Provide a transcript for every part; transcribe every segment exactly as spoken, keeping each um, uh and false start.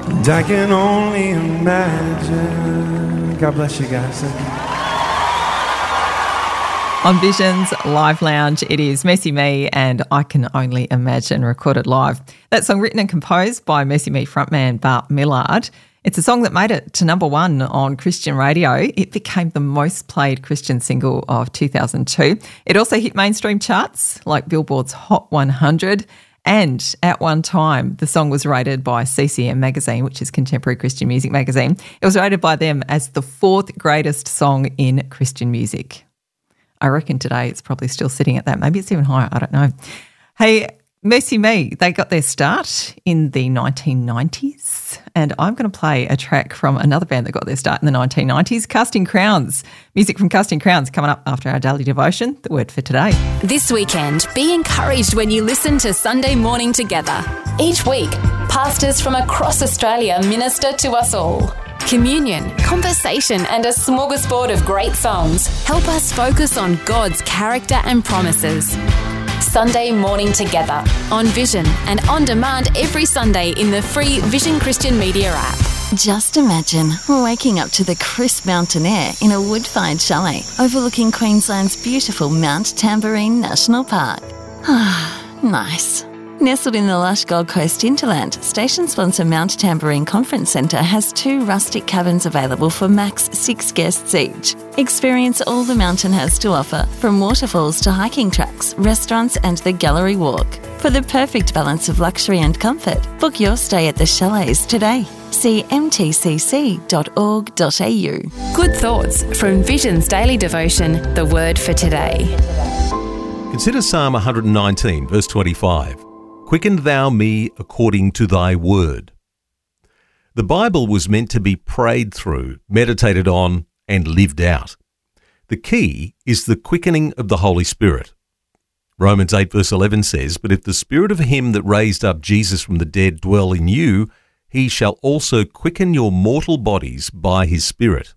And I can only imagine. God bless you guys. On Vision's Live Lounge, it is Mercy Me and I Can Only Imagine, recorded live. That song written and composed by Mercy Me frontman Bart Millard. It's a song that made it to number one on Christian radio. It became the most played Christian single of two thousand two. It also hit mainstream charts like Billboard's Hot one hundred. And at one time, the song was rated by C C M magazine, which is Contemporary Christian Music magazine. It was rated by them as the fourth greatest song in Christian music. I reckon today it's probably still sitting at that. Maybe it's even higher. I don't know. Hey, Mercy Me, they got their start in the nineteen nineties, and I'm going to play a track from another band that got their start in the nineteen nineties, Casting Crowns. Music from Casting Crowns coming up after our daily devotion, the word for today. This weekend, be encouraged when you listen to Sunday Morning Together. Each week, pastors from across Australia minister to us all. Communion, conversation and a smorgasbord of great songs help us focus on God's character and promises. Sunday Morning Together on Vision and on demand every Sunday in the free Vision Christian Media app. Just imagine waking up to the crisp mountain air in a wood-fired chalet overlooking Queensland's beautiful Mount Tamborine National Park. Ah, nice. Nestled in the lush Gold Coast hinterland, station sponsor Mount Tamborine Conference Centre has two rustic cabins available for max six guests each. Experience all the mountain has to offer, from waterfalls to hiking tracks, restaurants and the gallery walk. For the perfect balance of luxury and comfort, book your stay at the chalets today. See m t c c dot org dot a u. Good thoughts from Vision's daily devotion, the word for today. Consider Psalm one nineteen, verse twenty-five. Quicken thou me according to thy word. The Bible was meant to be prayed through, meditated on, and lived out. The key is the quickening of the Holy Spirit. Romans eight verse eleven says, But if the Spirit of him that raised up Jesus from the dead dwell in you, he shall also quicken your mortal bodies by his Spirit.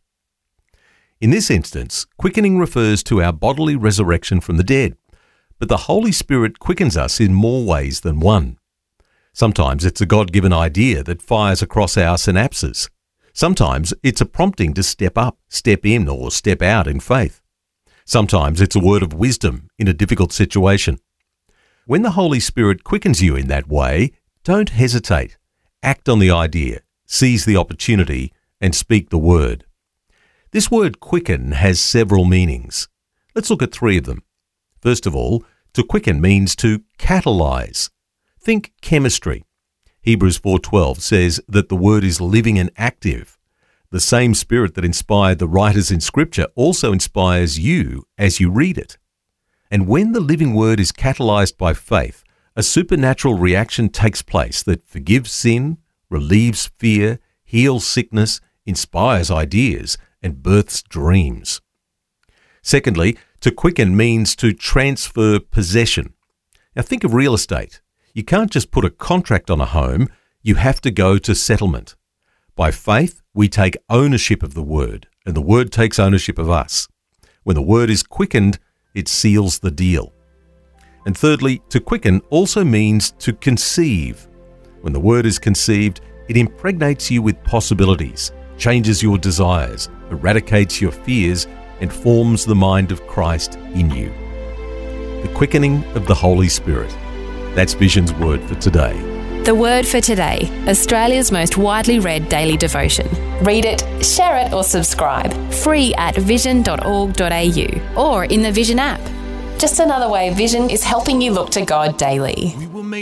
In this instance, quickening refers to our bodily resurrection from the dead. But the Holy Spirit quickens us in more ways than one. Sometimes it's a God-given idea that fires across our synapses. Sometimes it's a prompting to step up, step in, or step out in faith. Sometimes it's a word of wisdom in a difficult situation. When the Holy Spirit quickens you in that way, don't hesitate. Act on the idea, seize the opportunity, and speak the word. This word quicken has several meanings. Let's look at three of them. First of all, to quicken means to catalyze. Think chemistry. Hebrews four twelve says that the word is living and active. The same Spirit that inspired the writers in Scripture also inspires you as you read it. And when the living word is catalyzed by faith, a supernatural reaction takes place that forgives sin, relieves fear, heals sickness, inspires ideas, and births dreams. Secondly, to quicken means to transfer possession. Now think of real estate. You can't just put a contract on a home, you have to go to settlement. By faith, we take ownership of the word, and the word takes ownership of us. When the word is quickened, it seals the deal. And thirdly, to quicken also means to conceive. When the word is conceived, it impregnates you with possibilities, changes your desires, eradicates your fears, and forms the mind of Christ in you. The quickening of the Holy Spirit. That's Vision's word for today. The word for today, Australia's most widely read daily devotion. Read it, share it or subscribe. Free at vision dot org dot a u or in the Vision app. Just another way Vision is helping you look to God daily.